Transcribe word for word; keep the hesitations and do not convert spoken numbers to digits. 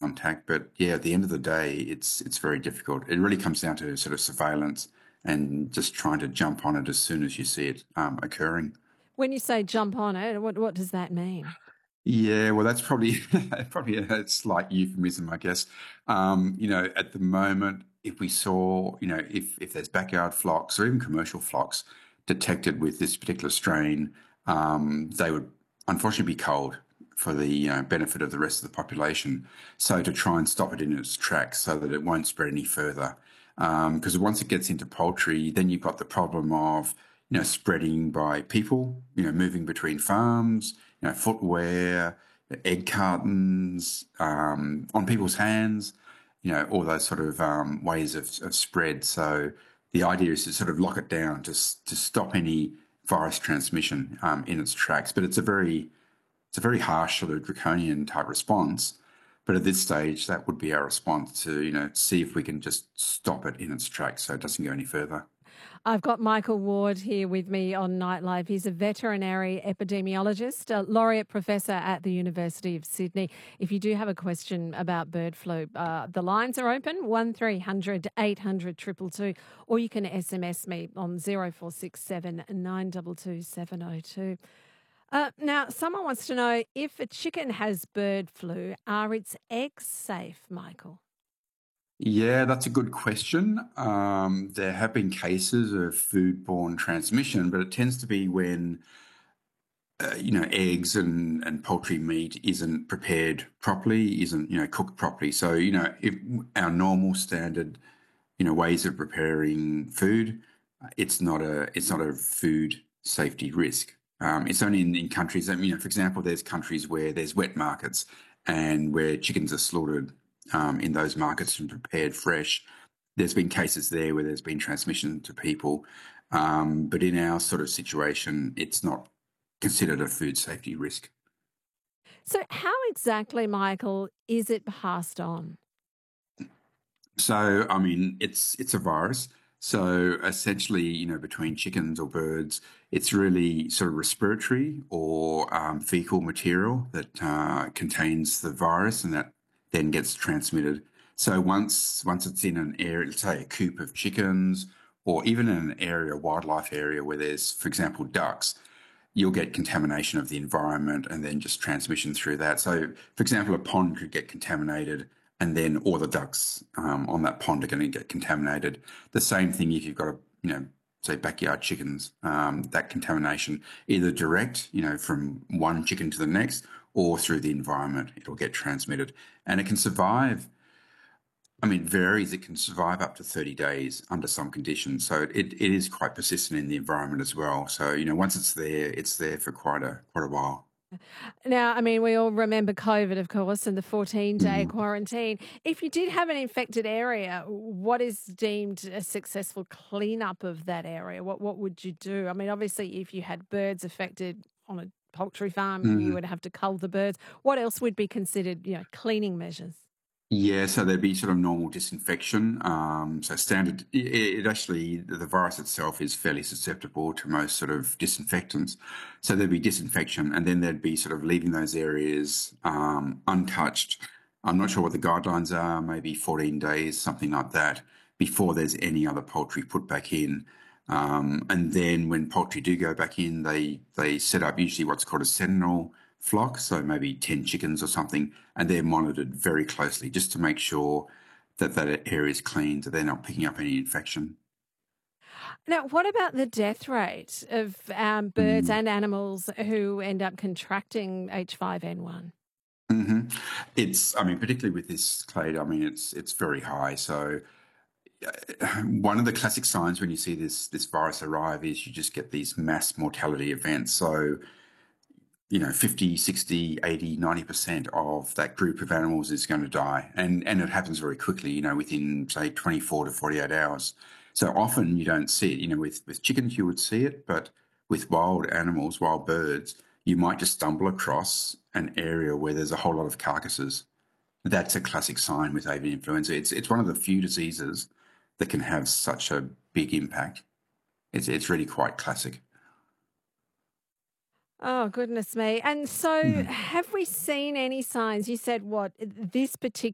contact. But yeah, at the end of the day, it's it's very difficult. It really comes down to sort of surveillance and just trying to jump on it as soon as you see it um, occurring. When you say jump on it, what what does that mean? Yeah, well, that's probably probably a slight euphemism, I guess. Um, you know, at the moment, if we saw, you know, if if there's backyard flocks or even commercial flocks detected with this particular strain, um, they would unfortunately be culled for the you know, benefit of the rest of the population. So to try and stop it in its tracks so that it won't spread any further. Because once it gets into poultry, then you've got the problem of you know spreading by people, you know, moving between farms, you know, footwear, egg cartons, um, on people's hands, you know, all those sort of um, ways of, of spread. So the idea is to sort of lock it down to to stop any virus transmission um, in its tracks. But it's a very it's a very harsh sort of draconian type response. But at this stage, that would be our response to you know see if we can just stop it in its tracks so it doesn't go any further. I've got Michael Ward here with me on Nightlife. He's a veterinary epidemiologist, a laureate professor at the University of Sydney. If you do have a question about bird flu, uh, the lines are open, one three hundred eight hundred two two two, or you can S M S me on zero four six seven nine two two seven zero two. Uh, now, someone wants to know if a chicken has bird flu, are its eggs safe, Michael? Yeah, that's a good question. Um, there have been cases of foodborne transmission, but it tends to be when uh, you know eggs and, and poultry meat isn't prepared properly, isn't you know cooked properly. So you know if our normal standard you know ways of preparing food, uh, it's not a it's not a food safety risk. Um, it's only in, in countries that you know, for example, there's countries where there's wet markets and where chickens are slaughtered um, in those markets and prepared fresh. There's been cases there where there's been transmission to people, um, but in our sort of situation, it's not considered a food safety risk. So, how exactly, Michael, is it passed on? So, I mean, it's it's a virus. So essentially, you know, between chickens or birds, it's really sort of respiratory or um, fecal material that uh, contains the virus, and that then gets transmitted. So once once it's in an area, let's say a coop of chickens, or even in an area, wildlife area where there's, for example, ducks, you'll get contamination of the environment and then just transmission through that. So, for example, a pond could get contaminated and then all the ducks um, on that pond are going to get contaminated. The same thing if you've got a, you know, say backyard chickens, um, that contamination either direct, you know, from one chicken to the next or through the environment, it'll get transmitted. And it can survive I mean, it varies. It can survive up to thirty days under some conditions. So it, it is quite persistent in the environment as well. So, you know, once it's there, it's there for quite a quite a while. Now, I mean, we all remember COVID, of course, and the fourteen-day Mm. quarantine. If you did have an infected area, what is deemed a successful cleanup of that area? What what would you do? I mean, obviously, if you had birds affected on a poultry farm, you Mm. would have to cull the birds. What else would be considered, you know, cleaning measures? Yeah, so there'd be sort of normal disinfection. Um, so standard, it, it actually, the virus itself is fairly susceptible to most sort of disinfectants. So there'd be disinfection and then there'd be sort of leaving those areas um, untouched. I'm not sure what the guidelines are, maybe fourteen days, something like that, before there's any other poultry put back in. Um, and then when poultry do go back in, they they set up usually what's called a sentinel flock, so maybe ten chickens or something, and they're monitored very closely just to make sure that that area is clean, so they're not picking up any infection. Now, what about the death rate of um, birds Mm. and animals who end up contracting H five N one? hmm It's, I mean, particularly with this clade, I mean, it's it's very high. So one of the classic signs when you see this this virus arrive is you just get these mass mortality events. So you know, fifty, sixty, eighty, ninety percent of that group of animals is going to die. And, and it happens very quickly, you know, within, say, twenty-four to forty-eight hours. So often you don't see it. You know, with, with chickens, you would see it, but with wild animals, wild birds, you might just stumble across an area where there's a whole lot of carcasses. That's a classic sign with avian influenza. It's, it's one of the few diseases that can have such a big impact. It's, it's really quite classic. Oh, goodness me. And so, have we seen any signs? You said what, this particular